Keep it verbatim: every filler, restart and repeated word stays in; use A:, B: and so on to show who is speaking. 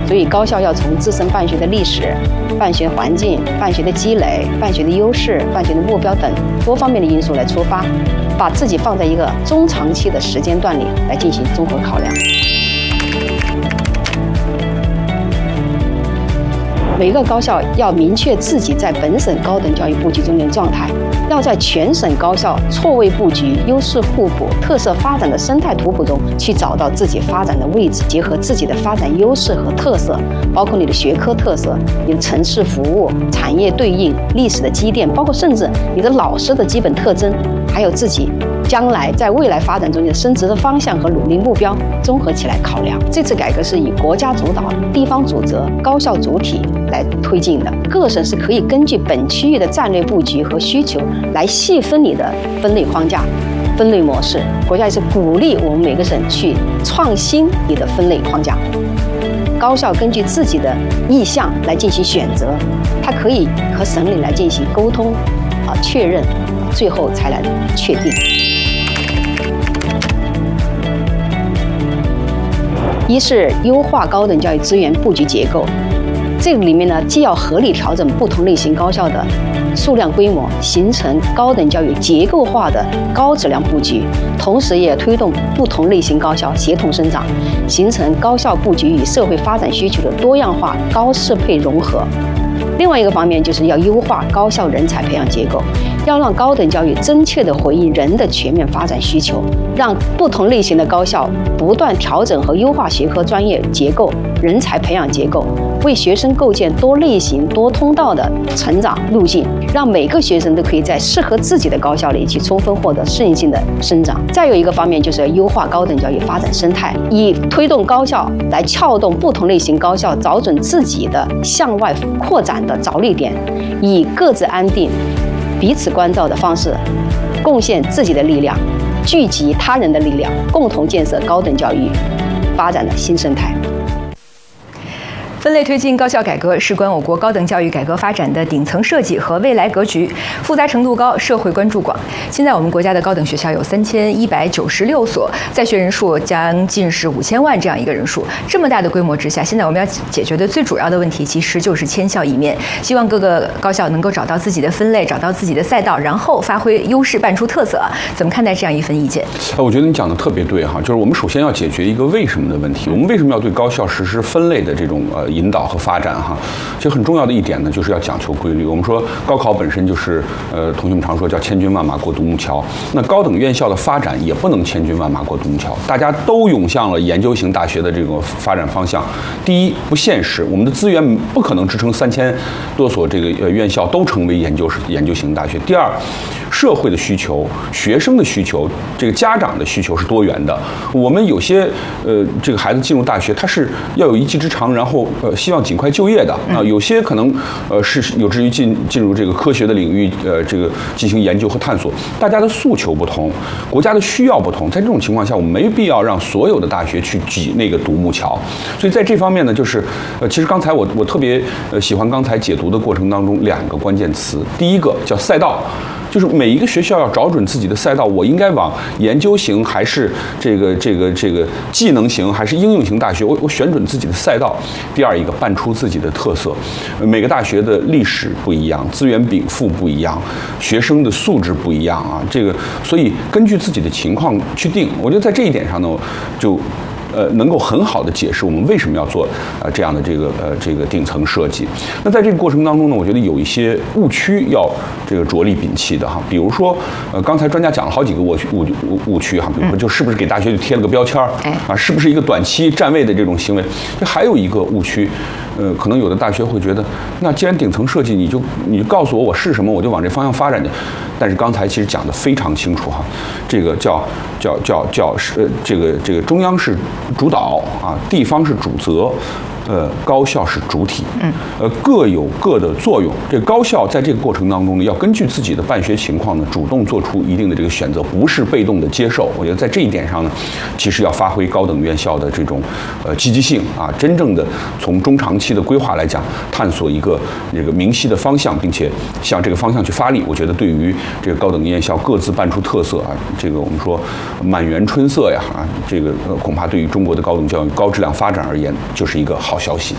A: 所以高校要从自身办学的历史、办学环境、办学的积累、办学的优势、办学的目标等多方面的因素来出发，把自己放在一个中长期的时间段里来进行综合考量。每个高校要明确自己在本省高等教育布局中的状态，要在全省高校错位布局、优势互补、特色发展的生态图谱中去找到自己发展的位置，结合自己的发展优势和特色，包括你的学科特色、你的城市服务、产业对应、历史的积淀，包括甚至你的老师的基本特征，还有自己将来在未来发展中的升职的方向和努力目标综合起来考量。这次改革是以国家主导、地方主责、高校主体来推进的，各省是可以根据本区域的战略布局和需求来细分你的分类框架、分类模式。国家也是鼓励我们每个省去创新你的分类框架。高校根据自己的意向来进行选择，它可以和省里来进行沟通、啊确认，最后才来确定。一是优化高等教育资源布局结构，这个里面呢，既要合理调整不同类型高校的数量规模，形成高等教育结构化的高质量布局，同时也推动不同类型高校协同生长，形成高校布局与社会发展需求的多样化高适配融合。另外一个方面就是要优化高校人才培养结构，要让高等教育真切地回应人的全面发展需求，让不同类型的高校不断调整和优化学科专业结构、人才培养结构，为学生构建多类型、多通道的成长路径，让每个学生都可以在适合自己的高校里去充分获得适应性的生长。再有一个方面就是要优化高等教育发展生态，以推动高校来撬动不同类型高校找准自己的向外扩展的着力点，以各自安定、彼此关照的方式，贡献自己的力量，聚集他人的力量，共同建设高等教育发展的新生态。
B: 分类推进高校改革，事关我国高等教育改革发展的顶层设计和未来格局，复杂程度高，社会关注广。现在我们国家的高等学校有三千一百九十六所，在学人数将近是五千万这样一个人数。这么大的规模之下，现在我们要解决的最主要的问题，其实就是迁校一面。希望各个高校能够找到自己的分类，找到自己的赛道，然后发挥优势，办出特色。怎么看待这样一份意见？
C: 我觉得你讲的特别对哈，就是我们首先要解决一个为什么的问题。我们为什么要对高校实施分类的这种呃引导和发展哈？其实很重要的一点呢，就是要讲求规律。我们说高考本身就是呃，同学们常说叫千军万马过独木桥。那高等院校的发展也不能千军万马过独木桥，大家都涌向了研究型大学的这个发展方向。第一，不现实，我们的资源不可能支撑三千多所这个呃院校都成为研究研究型大学。第二，社会的需求、学生的需求、这个家长的需求是多元的。我们有些呃这个孩子进入大学，他是要有一技之长，然后呃希望尽快就业的啊、呃。有些可能呃是有志于进进入这个科学的领域，呃这个进行研究和探索。大家的诉求不同，国家的需要不同，在这种情况下，我们没必要让所有的大学去挤那个独木桥。所以在这方面呢，就是呃其实刚才我我特别呃喜欢刚才解读的过程当中两个关键词，第一个叫赛道。就是每一个学校要找准自己的赛道，我应该往研究型还是这个这个这个技能型还是应用型大学，我我选准自己的赛道。第二一个，办出自己的特色。每个大学的历史不一样，资源禀赋不一样，学生的素质不一样啊，这个所以根据自己的情况去定。我觉得在这一点上呢，就。呃，能够很好的解释我们为什么要做呃这样的这个呃这个顶层设计。那在这个过程当中呢，我觉得有一些误区要这个着力摒弃的哈。比如说，呃，刚才专家讲了好几个误区误误误区哈，比如说就是不是给大学就贴了个标签儿啊，是不是一个短期占位的这种行为？这还有一个误区，呃，可能有的大学会觉得，那既然顶层设计，你就你就告诉我我是什么，我就往这方向发展去。但是刚才其实讲得非常清楚哈，这个叫叫叫叫是呃这个这个中央是主导啊，地方是主责，呃，高校是主体，嗯，呃，各有各的作用。这个高校在这个过程当中呢，要根据自己的办学情况呢，主动做出一定的这个选择，不是被动的接受。我觉得在这一点上呢，其实要发挥高等院校的这种呃积极性啊，真正的从中长期的规划来讲，探索一个这个明晰的方向，并且向这个方向去发力。我觉得对于这个高等院校各自办出特色啊，这个我们说满园春色呀啊，这个呃恐怕对于中国的高等教育高质量发展而言，就是一个好消息。